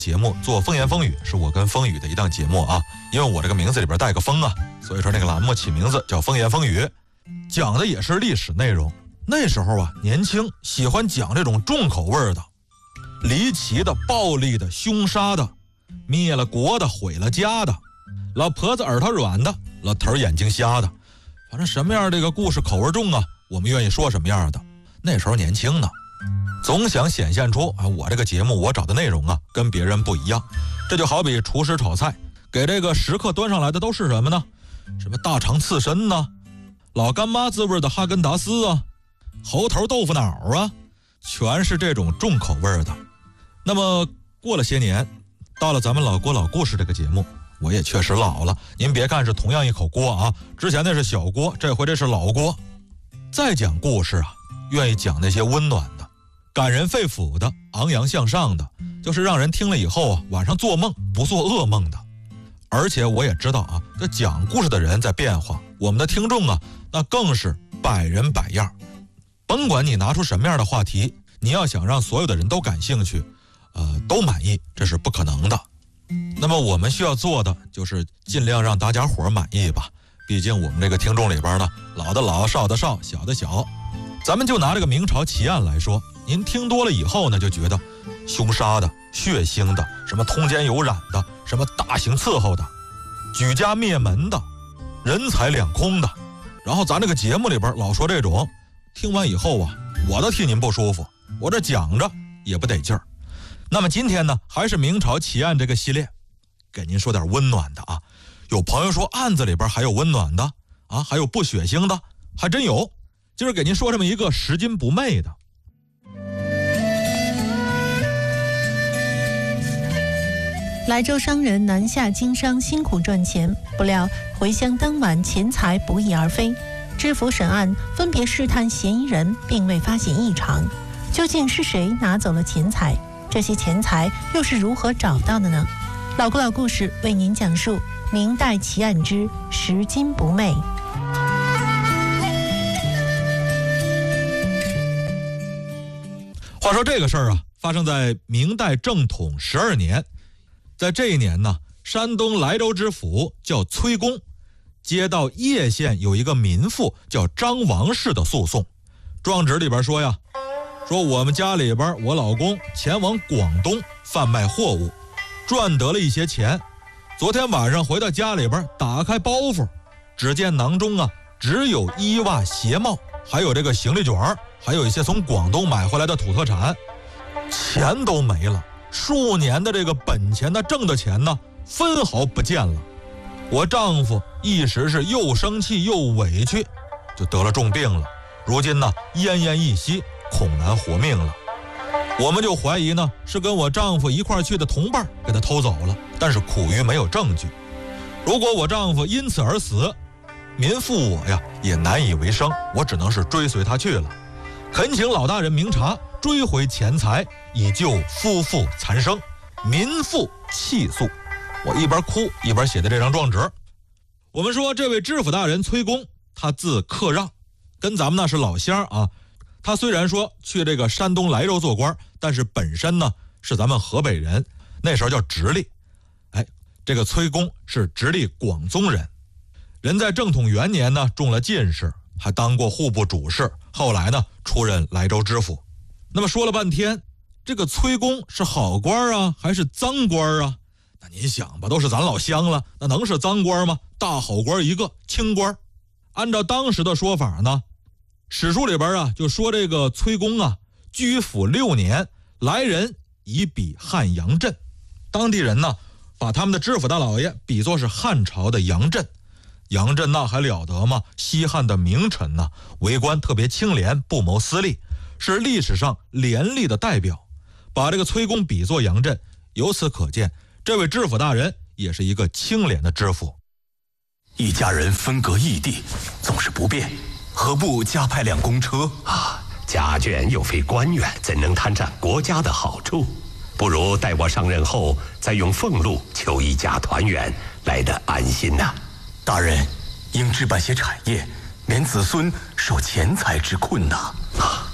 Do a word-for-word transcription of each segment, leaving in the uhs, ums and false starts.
节目做风言风语是我跟风雨的一档节目啊，因为我这个名字里边带个风啊，所以说那个栏目起名字叫风言风语，讲的也是历史内容。那时候啊，年轻喜欢讲这种重口味的、离奇的、暴力的、凶杀的、灭了国的、毁了家的、老婆子耳朵软的、老头眼睛瞎的，反正什么样这个故事口味重啊，我们愿意说什么样的。那时候年轻呢，总想显现出啊，我这个节目我找的内容啊跟别人不一样。这就好比厨师炒菜，给这个食客端上来的都是什么呢？什么大肠刺身呢，老干妈滋味的哈根达斯啊，猴头豆腐脑啊，全是这种重口味的。那么过了些年，到了咱们老郭老故事这个节目，我也确实老了。您别看是同样一口锅啊，之前那是小锅，这回这是老锅。再讲故事啊，愿意讲那些温暖的、感人肺腑的、昂扬向上的，就是让人听了以后啊，晚上做梦不做噩梦的。而且我也知道啊，这讲故事的人在变化，我们的听众啊，那更是百人百样。甭管你拿出什么样的话题，你要想让所有的人都感兴趣，呃，都满意，这是不可能的。那么我们需要做的就是尽量让大家伙满意吧。毕竟我们这个听众里边呢，老的老，少的少，小的小。咱们就拿这个明朝奇案来说，您听多了以后呢，就觉得凶杀的、血腥的、什么通奸有染的、什么大刑伺候的、举家灭门的、人财两空的，然后咱这个节目里边老说这种，听完以后啊，我都替您不舒服，我这讲着也不得劲儿。那么今天呢，还是明朝奇案这个系列，给您说点温暖的啊。有朋友说案子里边还有温暖的啊，还有不血腥的，还真有。今儿给您说这么一个拾金不昧的。 莱州商人南下经商，辛苦赚钱，不料回乡当晚，钱财不翼而飞。知府审案，分别试探嫌疑人，并未发现异常。究竟是谁拿走了钱财？这些钱财又是如何找到的呢？老郭老故事为您讲述明代奇案之拾金不昧。 话说这个事儿啊，发生在明代正统十二年。在这一年呢，山东莱州知府叫崔公，接到叶县有一个民妇叫张王氏的诉讼。状纸里边说呀，说我们家里边我老公前往广东贩卖货物，赚得了一些钱。昨天晚上回到家里边，打开包袱，只见囊中啊只有衣袜鞋帽，还有这个行李卷，还有一些从广东买回来的土特产，钱都没了。数年的这个本钱的挣的钱呢，分毫不见了。我丈夫一时是又生气又委屈，就得了重病了。如今呢，奄奄一息，恐难活命了。我们就怀疑呢，是跟我丈夫一块去的同伴给他偷走了，但是苦于没有证据。如果我丈夫因此而死，民妇我呀也难以为生，我只能是追随他去了。恳请老大人明察，追回钱财，以救夫妇残生。民妇气诉。我一边哭一边写的这张状纸。我们说这位知府大人崔公，他字克让，跟咱们那是老乡啊。他虽然说去这个山东莱州做官，但是本身呢是咱们河北人，那时候叫直隶。哎，这个崔公是直隶广宗人，人在正统元年呢中了进士，还当过户部主事，后来呢出任莱州知府。那么说了半天，这个崔公是好官啊还是脏官啊？那您想吧，都是咱老乡了，那能是脏官吗？大好官一个，清官。按照当时的说法呢，史书里边啊就说这个崔公啊居府六年，来人以比汉阳镇。当地人呢把他们的知府大老爷比作是汉朝的杨震。杨震那还了得吗？西汉的名臣呢，为官特别清廉，不谋私利，是历史上廉吏的代表。把这个崔公比作杨震，由此可见，这位知府大人也是一个清廉的知府。 一家人分隔异地，总是不便，何不加派辆公车啊？家眷又非官员，怎能贪占国家的好处？不如待我上任后，再用俸禄求一家团圆，来得安心呐、啊。 大人应置办些产业，免子孙受钱财之困呐。 啊，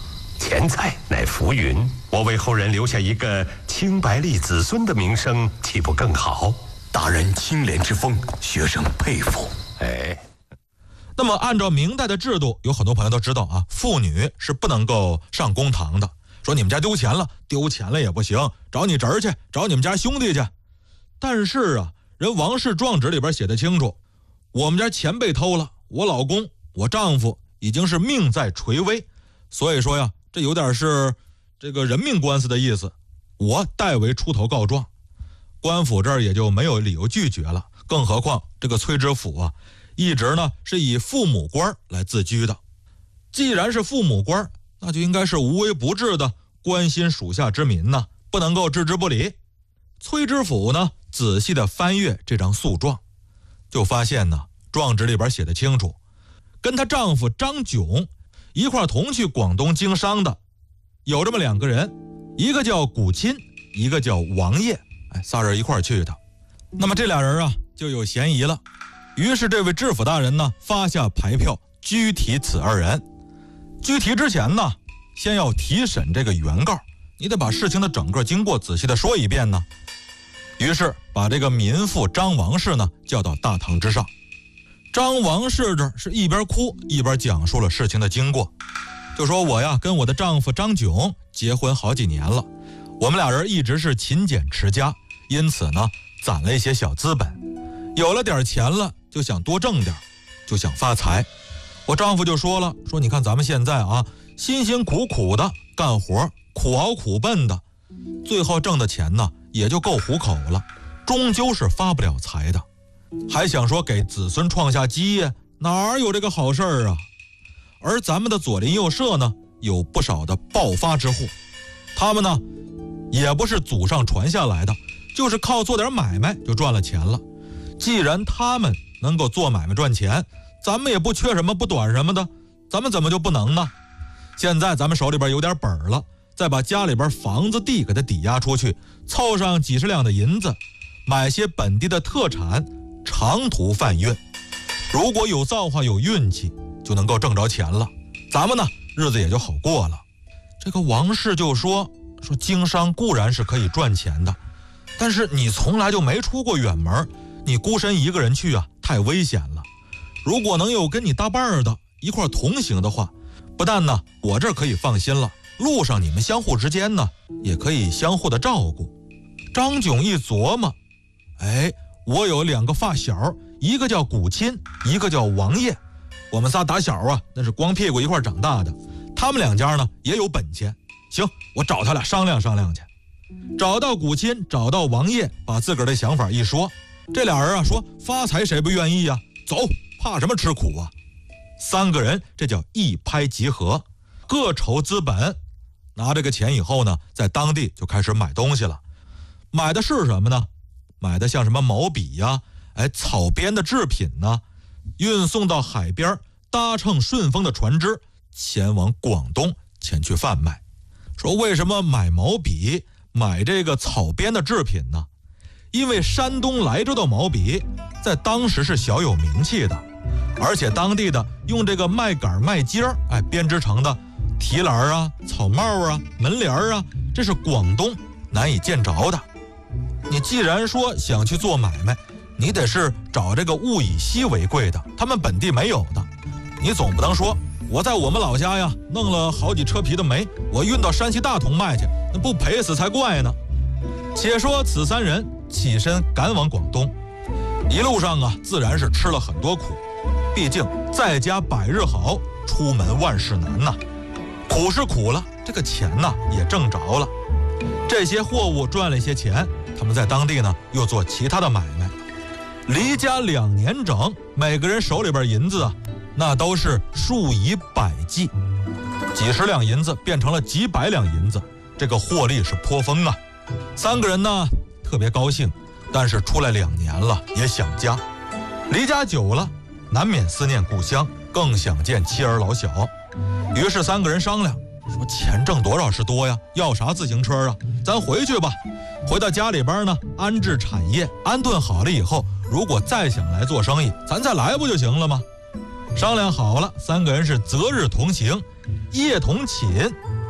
钱财乃浮云，我为后人留下一个清白立子孙的名声，岂不更好？ 大人清廉之风，学生佩服。 哎， 那么按照明代的制度，有很多朋友都知道啊，妇女是不能够上公堂的。说你们家丢钱了，丢钱了也不行，找你侄儿去，找你们家兄弟去。但是啊，人王氏状纸里边写得清楚，我们家钱被偷了，我老公我丈夫已经是命在垂危，所以说呀，这有点是这个人命官司的意思，我代为出头告状。官府这儿也就没有理由拒绝了，更何况这个崔知府啊，一直呢是以父母官来自居的。既然是父母官，那就应该是无微不至的关心属下之民呢，不能够置之不理。崔知府呢仔细的翻阅这张诉状，就发现呢状纸里边写得清楚，跟她丈夫张炯一块同去广东经商的有这么两个人，一个叫古钦，一个叫王业，哎，仨人一块去的。那么这俩人啊就有嫌疑了，于是这位知府大人呢发下牌票拘提此二人。拘提之前呢，先要提审这个原告，你得把事情的整个经过仔细的说一遍呢。于是把这个民妇张王氏呢叫到大堂之上。张王氏这是一边哭一边讲述了事情的经过，就说我呀跟我的丈夫张炯结婚好几年了，我们俩人一直是勤俭持家，因此呢攒了一些小资本，有了点钱了就想多挣点，就想发财。我丈夫就说了，说你看咱们现在啊辛辛苦苦的干活，苦熬苦奔的，最后挣的钱呢也就够糊口了，终究是发不了财的，还想说给子孙创下基业，哪有这个好事儿啊？而咱们的左邻右舍呢有不少的暴发之户，他们呢也不是祖上传下来的，就是靠做点买卖就赚了钱了。既然他们能够做买卖赚钱，咱们也不缺什么不短什么的，咱们怎么就不能呢？现在咱们手里边有点本了，再把家里边房子地给它抵押出去，凑上几十两的银子，买些本地的特产，长途贩运，如果有造化有运气，就能够挣着钱了，咱们呢日子也就好过了。这个王氏就说说经商固然是可以赚钱的，但是你从来就没出过远门，你孤身一个人去啊太危险了。如果能有跟你搭伴的一块同行的话，不但呢我这儿可以放心了，路上你们相互之间呢也可以相互的照顾。张炯一琢磨，哎，我有两个发小，一个叫古钦，一个叫王业，我们仨打小啊那是光屁股一块长大的，他们两家呢也有本钱，行，我找他俩商量商量去。找到古钦，找到王业，把自个儿的想法一说，这俩人啊说发财谁不愿意啊，走，怕什么吃苦啊？三个人这叫一拍即合，各筹资本，拿这个钱以后呢，在当地就开始买东西了。买的是什么呢？买的像什么毛笔呀、哎草编的制品呢，运送到海边，搭乘顺风的船只前往广东前去贩卖。说为什么买毛笔，买这个草编的制品呢？因为山东莱州的毛笔在当时是小有名气的，而且当地的用这个麦秆麦秸儿哎编织成的提篮啊、草帽啊、门帘啊，这是广东难以见着的。你既然说想去做买卖，你得是找这个物以稀为贵的，他们本地没有的。你总不能说我在我们老家呀弄了好几车皮的煤，我运到山西大同卖去，那不赔死才怪呢。且说此三人起身赶往广东，一路上啊自然是吃了很多苦，毕竟在家百日好，出门万事难呐、啊。苦是苦了，这个钱呢也挣着了，这些货物赚了一些钱，他们在当地呢又做其他的买卖。离家两年整，每个人手里边银子啊那都是数以百计，几十两银子变成了几百两银子，这个获利是颇丰啊。三个人呢特别高兴，但是出来两年了也想家，离家久了难免思念故乡，更想见妻儿老小。于是三个人商量说，钱挣多少是多呀，要啥自行车啊，咱回去吧。回到家里边呢，安置产业，安顿好了以后，如果再想来做生意，咱再来不就行了吗？商量好了，三个人是择日同行，夜同寝，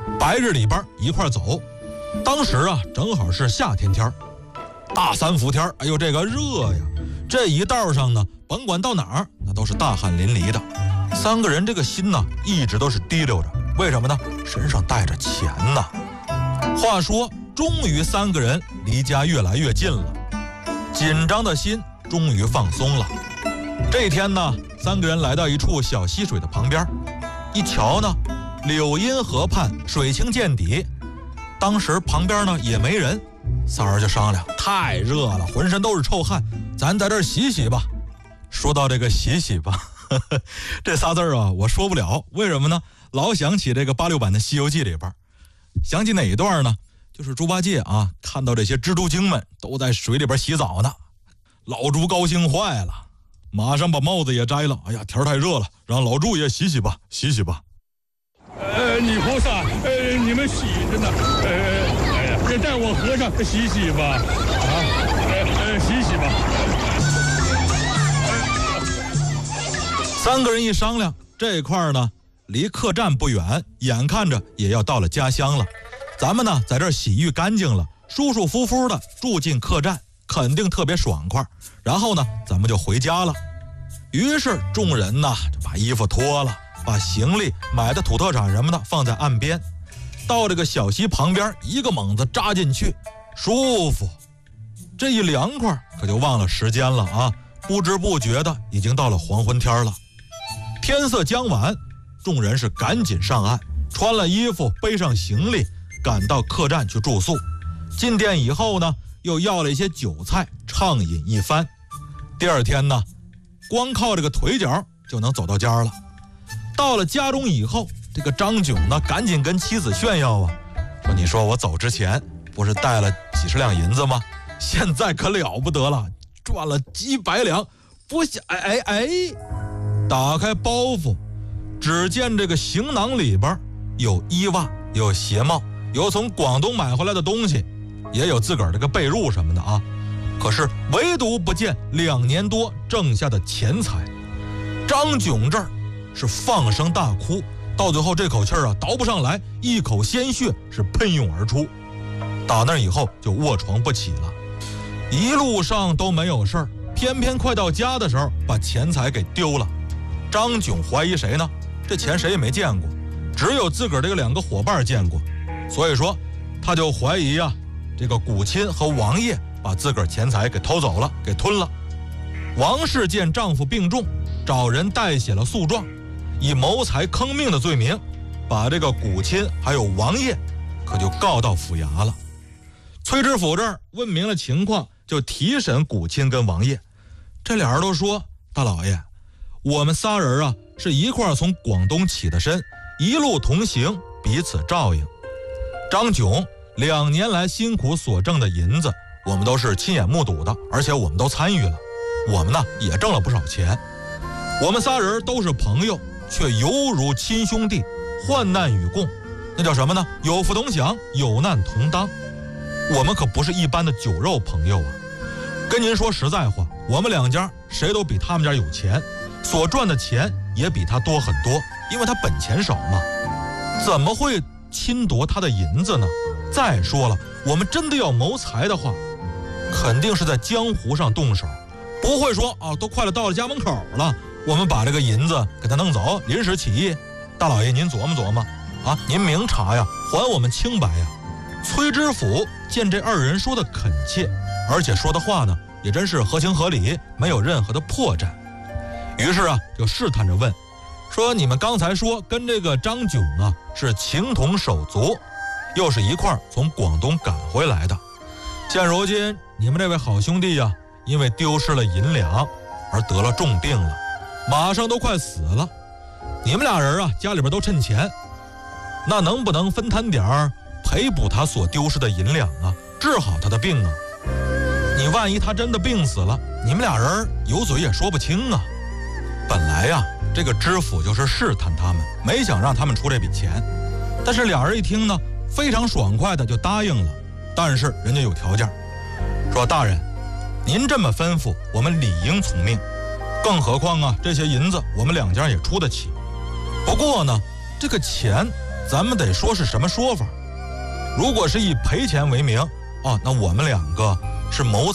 白日里边一块走。当时啊，正好是夏天天大三伏天，哎呦这个热呀！这一道上呢，甭管到哪儿，那都是大汗淋漓的。三个人这个心呢，一直都是提溜着，为什么呢？身上带着钱呢。话说，终于三个人离家越来越近了，紧张的心终于放松了。这一天呢，三个人来到一处小溪水的旁边，一瞧呢，柳荫河畔水清见底，当时旁边呢也没人，仨人就商量，太热了，浑身都是臭汗，咱在这儿洗洗吧。说到这个洗洗吧，呵呵，这仨字啊，我说不了，为什么呢？老想起这个八六版的《西游记》里边，想起哪一段呢？就是猪八戒啊，看到这些蜘蛛精们都在水里边洗澡呢，老猪高兴坏了，马上把帽子也摘了。哎呀，天太热了，让老猪也洗洗吧，洗洗吧。 呃，女菩萨，呃，你们洗着呢，呃，哎呀，也带我和尚洗洗吧，啊，呃，呃洗洗吧。 三个人一商量，这块儿呢，离客栈不远，眼看着也要到了家乡了。咱们呢，在这儿洗浴干净了，舒舒服服的住进客栈，肯定特别爽快。然后呢，咱们就回家了。于是众人呢，就把衣服脱了，把行李、买的土特产什么的放在岸边，到这个小溪旁边，一个猛子扎进去，舒服。这一凉快，可就忘了时间了啊！不知不觉的，已经到了黄昏天了。天色将晚，众人是赶紧上岸，穿了衣服，背上行李，赶到客栈去住宿。进店以后呢，又要了一些酒菜，畅饮一番。第二天呢，光靠这个腿脚就能走到家了。到了家中以后，这个张炯呢，赶紧跟妻子炫耀啊，说：“你说我走之前不是带了几十两银子吗？现在可了不得了，赚了几百两，不想哎哎哎！”打开包袱，只见这个行囊里边有衣袜，有鞋帽，有从广东买回来的东西，也有自个儿这个被褥什么的啊。可是唯独不见两年多挣下的钱财。张炯这儿是放声大哭，到最后这口气儿啊倒不上来，一口鲜血是喷涌而出。打那以后就卧床不起了，一路上都没有事儿，偏偏快到家的时候把钱财给丢了。张炯怀疑谁呢？这钱谁也没见过，只有自个儿这个两个伙伴见过，所以说他就怀疑啊，这个古钦和王爷把自个儿钱财给偷走了，给吞了。王氏见丈夫病重，找人代写了诉状，以谋财坑命的罪名，把这个古钦还有王爷可就告到府衙了。崔知府这儿问明了情况，就提审古钦跟王爷。这俩人都说：“大老爷，我们仨人啊是一块从广东起的身，一路同行，彼此照应。张炯两年来辛苦所挣的银子，我们都是亲眼目睹的，而且我们都参与了，我们呢也挣了不少钱。我们仨人都是朋友，却犹如亲兄弟，患难与共，那叫什么呢？有福同享，有难同当。我们可不是一般的酒肉朋友啊！跟您说实在话，我们两家谁都比他们家有钱，所赚的钱也比他多很多，因为他本钱少嘛，怎么会侵夺他的银子呢？再说了，我们真的要谋财的话，肯定是在江湖上动手，不会说啊，都快了到了家门口了，我们把这个银子给他弄走，临时起意。大老爷您琢磨琢磨啊，您明察呀，还我们清白呀。崔知府见这二人说的恳切，而且说的话呢也真是合情合理，没有任何的破绽。于是啊，就试探着问，说你们刚才说跟这个张炯啊是情同手足，又是一块儿从广东赶回来的，现如今你们这位好兄弟呀、啊，因为丢失了银两而得了重病了，马上都快死了。你们俩人啊家里边都趁钱，那能不能分摊点儿赔补他所丢失的银两啊，治好他的病啊？你万一他真的病死了，你们俩人有嘴也说不清啊。本来呀、啊，这个知府就是试探他们，没想让他们出这笔钱。但是俩人一听呢，非常爽快的就答应了。但是人家有条件，说大人，您这么吩咐，我们理应从命。更何况啊，这些银子我们两家也出得起。不过呢，这个钱咱们得说是什么说法。如果是以赔钱为名，哦，那我们两个是谋财。